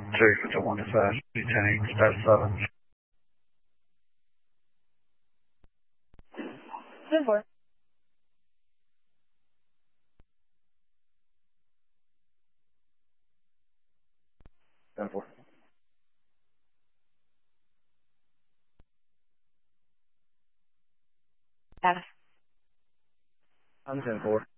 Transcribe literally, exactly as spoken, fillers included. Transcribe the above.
Two for the one first, returning step seven. ten four. ten four. Status. I'm ten four.